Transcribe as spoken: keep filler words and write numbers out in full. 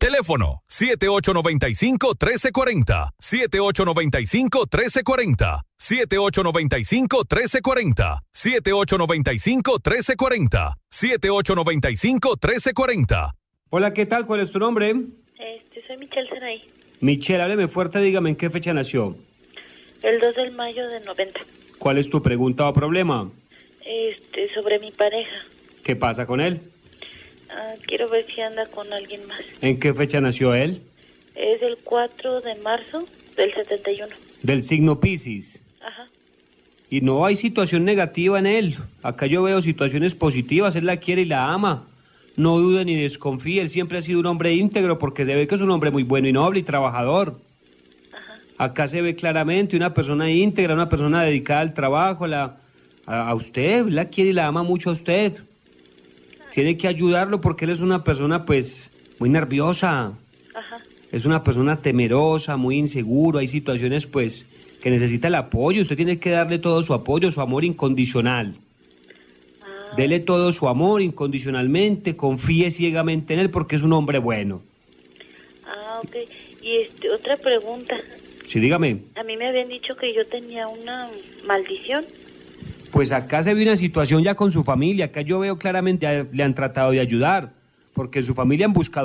Teléfono siete ocho nueve cinco, uno tres cuatro cero, siete ocho nueve cinco, uno tres cuatro cero, siete ocho nueve cinco, uno tres cuatro cero, siete ocho nueve cinco, uno tres cuatro cero, siete ocho nueve cinco, uno tres cuatro cero. Hola, ¿qué tal? ¿Cuál es tu nombre? Este, soy Michelle Saray. Michelle, hábleme fuerte, dígame en qué fecha nació. El dos de mayo del noventa. ¿Cuál es tu pregunta o problema? Este, sobre mi pareja. ¿Qué pasa con él? Ah, quiero ver si anda con alguien más. ¿En qué fecha nació él? Es el cuatro de marzo del setenta y uno. Del signo Piscis. Ajá. Y no hay situación negativa en él. Acá yo veo situaciones positivas, él la quiere y la ama. No dude ni desconfíe, él siempre ha sido un hombre íntegro porque se ve que es un hombre muy bueno y noble y trabajador. Ajá. Acá se ve claramente una persona íntegra, una persona dedicada al trabajo, la, a, a usted, la quiere y la ama mucho a usted. Tiene que ayudarlo porque él es una persona pues muy nerviosa. Ajá. Es una persona temerosa, muy inseguro, hay situaciones pues que necesita el apoyo, usted tiene que darle todo su apoyo, su amor incondicional. Ah. Dele todo su amor incondicionalmente, confíe ciegamente en él porque es un hombre bueno. Ah, ok. Y este, otra pregunta. Sí, dígame. A mí me habían dicho que yo tenía una maldición. Pues acá se ve una situación ya con su familia, acá yo veo claramente a- le han tratado de ayudar, porque su familia han buscado